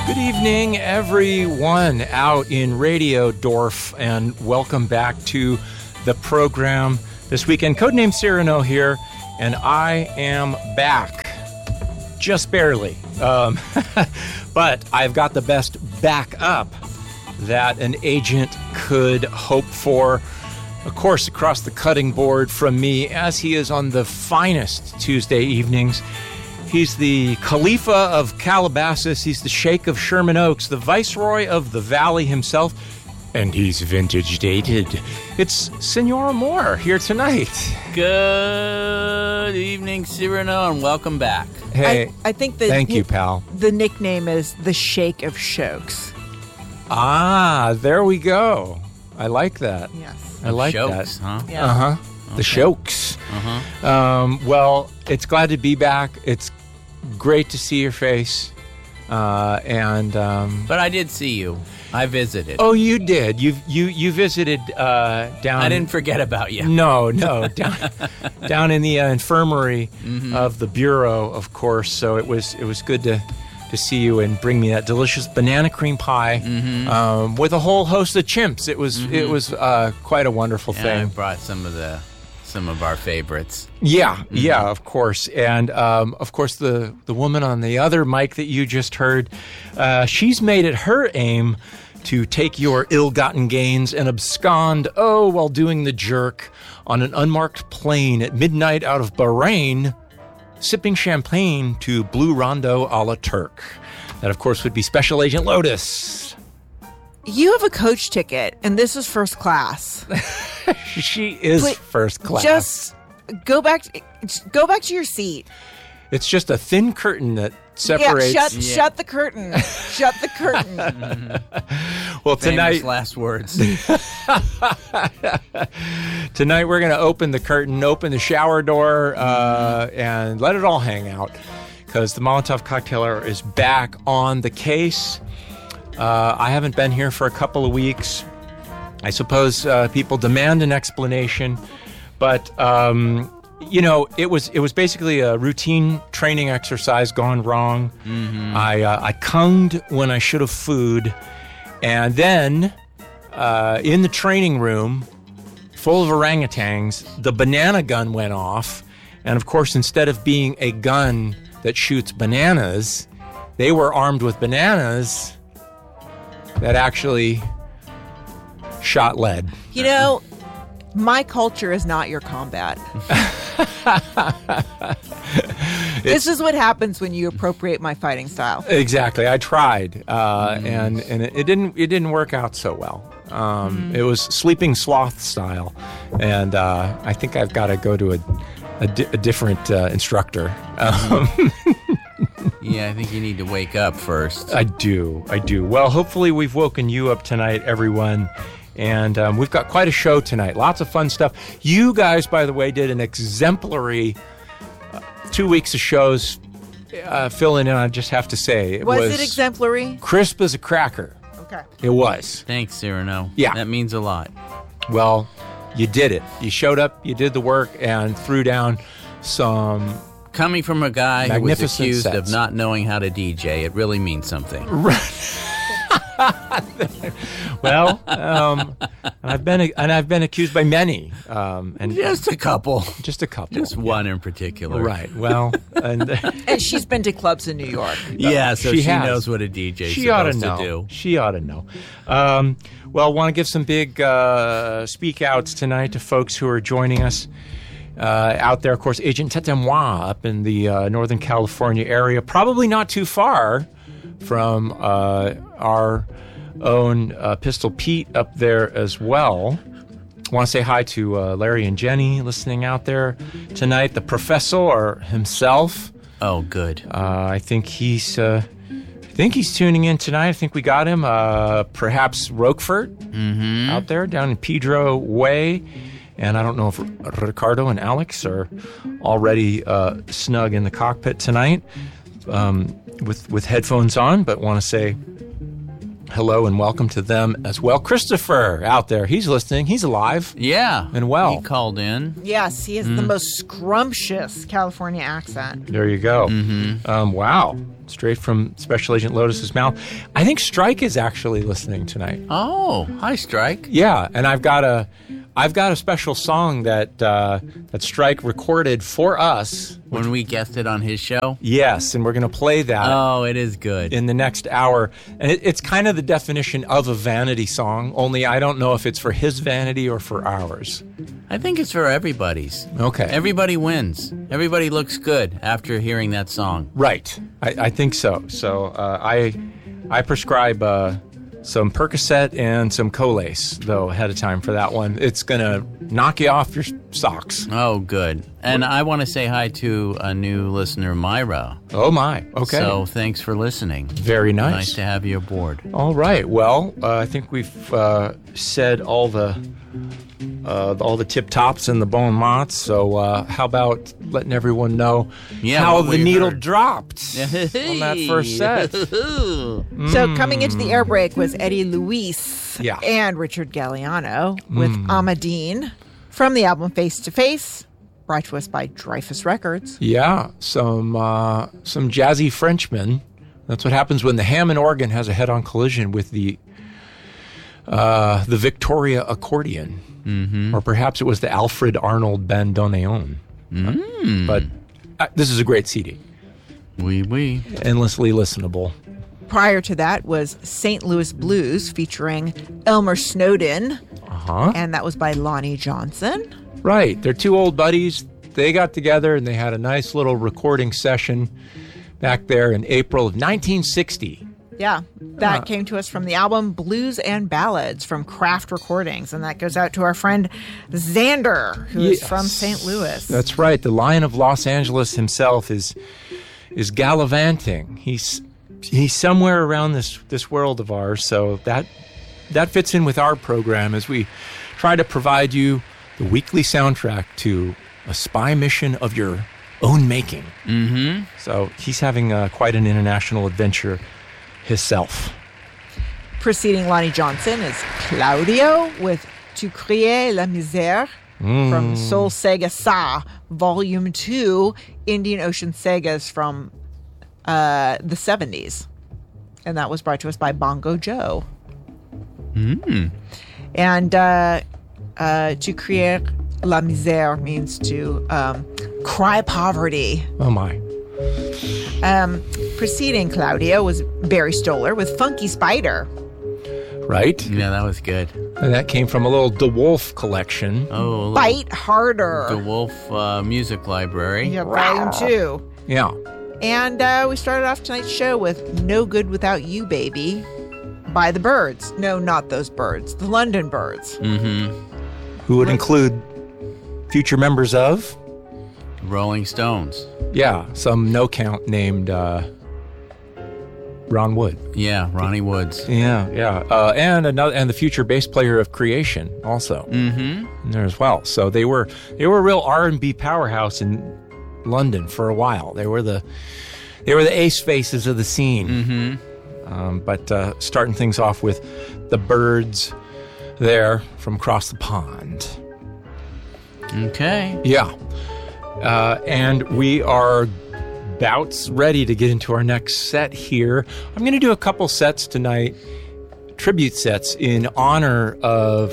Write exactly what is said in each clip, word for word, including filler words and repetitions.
Good evening, everyone out in Radio Dorf, and welcome back to the program this weekend. Codename Cyrano here, and I am back. Just barely. Um, but I've got the best backup that an agent could hope for. Of course, across the cutting board from me, as he is on the finest Tuesday evenings. He's the Khalifa of Calabasas. He's the Sheikh of Sherman Oaks, the Viceroy of the Valley himself. And he's vintage dated. It's Senor Moore here tonight. Good evening, Cyrano, and welcome back. Hey, I, I think that thank you, pal. The nickname is the Sheikh of Shokes. Ah, there we go. I like that. Yes. I like Shokes, that. huh? Yeah. Uh-huh. Okay. The Shokes. Uh-huh. Um, well, it's glad to be back. It's great to see your face. Uh, and um, But I did see you. I visited. oh, you did. You you you visited uh, down. I didn't forget about you. No, no, down down in the uh, infirmary Mm-hmm. of the bureau, of course. So it was it was good to to see you and bring me that delicious banana cream pie Mm-hmm. um, with a whole host of chimps. It was it was uh, quite a wonderful Yeah, I thing. brought some of the some of our favorites. Yeah, Mm-hmm. yeah, of course. And, um, of course, the, the woman on the other mic that you just heard, uh, she's made it her aim to take your ill-gotten gains and abscond, oh, while doing the jerk on an unmarked plane at midnight out of Bahrain, sipping champagne to Blue Rondo a la Turk. That, of course, would be Special Agent Lotus. You have a coach ticket, and this is first class. She is Wait, first class. Just go back. To, go back to your seat. It's just a thin curtain that separates. Yeah, shut, Yeah. shut the curtain. Shut the curtain. Well, Famous tonight, last words. tonight we're going to open the curtain, open the shower door, uh, and let it all hang out, because the Molotov cocktail hour is back on the case. Uh, I haven't been here for a couple of weeks. I suppose uh, people demand an explanation, but um, you know, it was it was basically a routine training exercise gone wrong. Mm-hmm. I uh, I cunged when I should have food, and then uh, in the training room, full of orangutans, the banana gun went off, and of course, instead of being a gun that shoots bananas, they were armed with bananas that actually shot lead. You know, my culture is not your combat. This is what happens when you appropriate my fighting style. Exactly. I tried, uh, and and it, it didn't it didn't work out so well. Um, It was sleeping sloth style, and uh, I think I've got to go to a a, di- a different uh, instructor. Um, Yeah, I think you need to wake up first. I do, I do. Well, hopefully we've woken you up tonight, everyone. And um, we've got quite a show tonight. Lots of fun stuff. You guys, by the way, did an exemplary uh, two weeks of shows uh, filling in, I just have to say. It Was, was it exemplary? crisp as a cracker. Okay. It was. Thanks, Cyrano. Yeah. That means a lot. Well, you did it. You showed up, you did the work, and threw down some... Coming from a guy who was Magnificent accused sets. of not knowing how to D J, it really means something. Well, um, and I've been and I've been accused by many, um, and Just a couple. just a couple. Just one in particular. Right. Well, and And she's been to clubs in New York. Yeah, so She she, has. knows what a D J is she ought to supposed know. to do. She ought to know. Um, well, want to give some big uh, speak outs tonight to folks who are joining us uh, out there. Of course, Agent Tetemois up in the uh, Northern California area, probably not too far from uh, our own uh, Pistol Pete up there as well. Want to say hi to uh, Larry and Jenny listening out there tonight. The professor himself. Oh, good. Uh, I think he's. Uh, I think he's tuning in tonight. I think we got him. Uh, perhaps Roquefort Mm-hmm. out there down in Pedro Way, and I don't know if Ricardo and Alex are already uh, snug in the cockpit tonight um, with with headphones on. But want to say hello and welcome to them as well. Christopher out there, he's listening. He's alive. Yeah. And well. He called in. Yes, he has the most scrumptious California accent. There you go. Mm-hmm. Um, wow. straight from Special Agent Lotus's mouth. I think Strike is actually listening tonight. Oh, hi, Strike. Yeah, and I've got a, I've got a special song that uh, that Strike recorded for us when we guested on his show. Yes, and we're going to play that. Oh, it is good in the next hour, and it, it's kind of the definition of a vanity song. Only I don't know if it's for his vanity or for ours. I think it's for everybody's. Okay, everybody wins. Everybody looks good after hearing that song. Right, I, I think so. So uh, I, I prescribe. Uh, Some Percocet and some Colace, though, ahead of time for that one. It's going to knock you off your socks. Oh, good. And I want to say hi to a new listener, Myra. Oh, my. Okay. So thanks for listening. Very nice. Nice to have you aboard. All right. Well, uh, I think we've uh, said all the uh, all the tip tops and the bon mots. So uh, how about letting everyone know yeah, how the needle heard. dropped on that first set? mm. So coming into the air break was Eddie Luis yeah. and Richard Galliano with mm. Amadine from the album Face to Face, brought to us by Dreyfus Records. Yeah, some uh, some jazzy Frenchmen. That's what happens when the Hammond organ has a head-on collision with the uh, the Victoria accordion. Mm-hmm. Or perhaps it was the Alfred Arnold bandoneon. Mm. But uh, this is a great C D. Oui, oui. Endlessly listenable. Prior to that was Saint Louis Blues featuring Elmer Snowden. Uh-huh. And that was by Lonnie Johnson. Right. They're two old buddies. They got together and they had a nice little recording session back there in April of nineteen sixty. Yeah, that uh, came to us from the album Blues and Ballads from Kraft Recordings, and that goes out to our friend Xander, who yes. is from Saint Louis. That's right. The Lion of Los Angeles himself is is gallivanting. He's he's somewhere around this this world of ours, so that that fits in with our program as we try to provide you the weekly soundtrack to a spy mission of your own making. Mm-hmm. So he's having uh, quite an international adventure himself. Preceding Lonnie Johnson is Claudio with Tu crier la misère mm. from Soul Sega Sa, Volume two, Indian Ocean Sagas from uh, the seventies. And that was brought to us by Bongo Joe. Mm. And uh, uh, Tu crier la misère means to um, cry poverty. Oh, my. Um, preceding Claudio was Barry Stoller with Funky Spider. Right? Yeah, that was good. And that came from a little DeWolf collection. Oh, Bite Harder. The Wolf uh, Music Library. Yeah, Volume two. Yeah. And uh, we started off tonight's show with No Good Without You, Baby by the Byrds. No, not those Byrds. The London Byrds. Mm-hmm. Who would include future members of? Rolling Stones. Yeah, some no count named uh, Ron Wood. Yeah, Ronnie Woods. Yeah, yeah, uh, and another, and the future bass player of Creation also mm-hmm. in there as well. So they were they were a real R and B powerhouse in London for a while. They were the they were the ace faces of the scene. Mm-hmm. Um, but uh, starting things off with the Byrds there from across the pond. Okay. Yeah. Uh, and we are bouts ready to get into our next set here. I'm going to do a couple sets tonight, tribute sets in honor of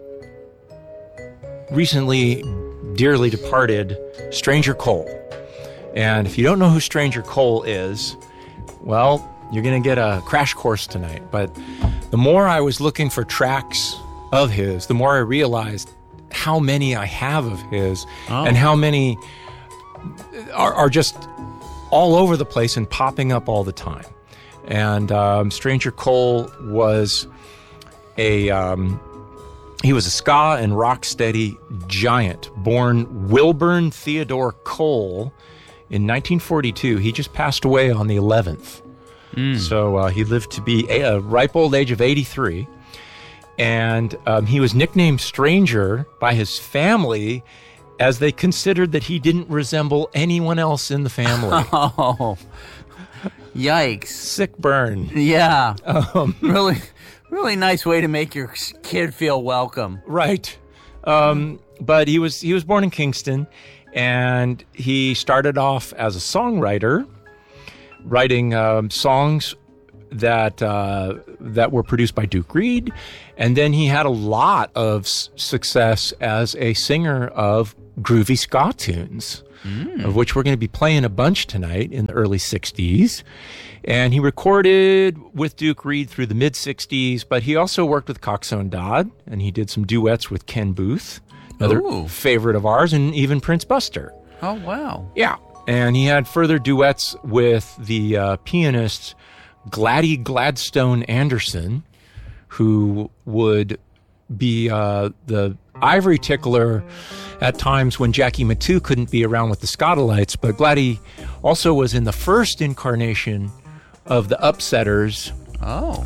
recently dearly departed Stranger Cole. And if you don't know who Stranger Cole is, well, you're going to get a crash course tonight. But the more I was looking for tracks of his, the more I realized how many I have of his oh. and how many are, are just all over the place and popping up all the time. And um, Stranger Cole was a um, he was a ska and rocksteady giant, born Wilburn Theodore Cole in nineteen forty-two. He just passed away on the eleventh. Mm. So uh, he lived to be a, a ripe old age of eighty-three. And um, he was nicknamed Stranger by his family as they considered that he didn't resemble anyone else in the family. Oh, yikes. Sick burn. Yeah. Um, really, really nice way to make your kid feel welcome. Right. Um, but he was he was born in Kingston, and he started off as a songwriter, writing um, songs that uh, that were produced by Duke Reed, and then he had a lot of s- success as a singer of groovy ska tunes, mm. of which we're going to be playing a bunch tonight in the early sixties. And he recorded with Duke Reed through the mid-sixties, but he also worked with Coxsone Dodd, and he did some duets with Ken Booth, another Ooh. favorite of ours, and even Prince Buster. Oh, wow. Yeah. And he had further duets with the uh, pianist Gladys Gladstone Anderson, who would be uh, the ivory tickler at times when Jackie Matu couldn't be around with the Scotalites. But Gladys also was in the first incarnation of the Upsetters. Oh.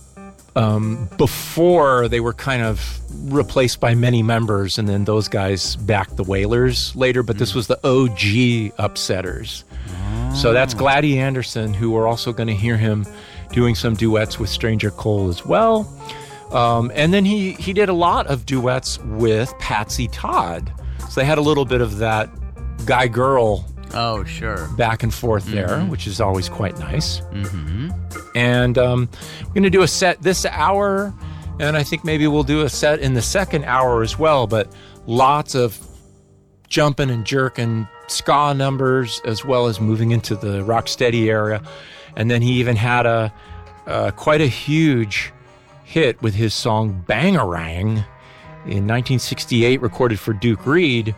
Um, before they were kind of replaced by many members, and then those guys backed the Wailers later, but this was the O G Upsetters. Oh. So that's Gladys Anderson, who we're also going to hear him doing some duets with Stranger Cole as well. Um, and then he, he did a lot of duets with Patsy Todd. So they had a little bit of that guy-girl Oh, sure. back and forth there, mm-hmm. which is always quite nice. Mm-hmm. And um, we're going to do a set this hour, and I think maybe we'll do a set in the second hour as well, but lots of jumping and jerking ska numbers, as well as moving into the rocksteady area. And then he even had a uh, quite a huge hit with his song Bangarang in nineteen sixty-eight, recorded for Duke Reed.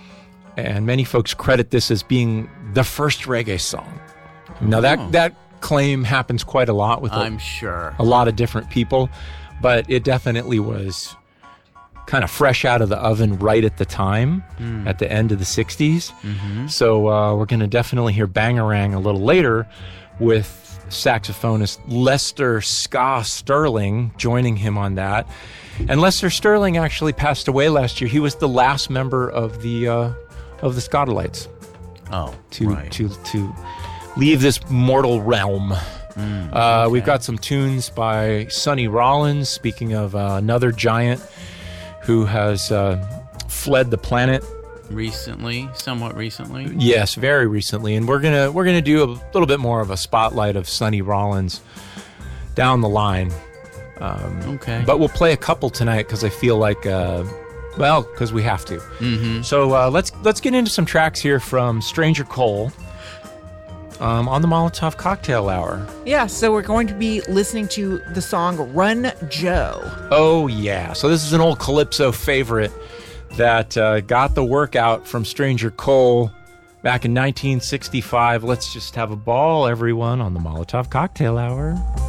And many folks credit this as being the first reggae song. Now, that, Oh. that claim happens quite a lot with a, I'm sure. a lot of different people, but it definitely was kind of fresh out of the oven right at the time, Mm. at the end of the sixties. Mm-hmm. So uh, we're going to definitely hear Bangarang a little later with saxophonist Lester Ska Sterling joining him on that. And Lester Sterling actually passed away last year. He was the last member of the uh, of the Scotalites Oh, to right. to to leave this mortal realm. Mm, Uh, okay. We've got some tunes by Sonny Rollins, speaking of uh, another giant who has uh, fled the planet. Recently, somewhat recently. Yes, very recently, and we're gonna we're gonna do a little bit more of a spotlight of Sonny Rollins down the line. Um, Okay. But we'll play a couple tonight because I feel like, uh, well, because we have to. Mm-hmm. So uh, let's let's get into some tracks here from Stranger Cole um, on the Molotov Cocktail Hour. Yeah, so we're going to be listening to the song Run Joe. Oh yeah, so this is an old Calypso favorite that uh, got the workout from Stranger Cole back in nineteen sixty-five. Let's just have a ball, everyone, on the Molotov Cocktail Hour.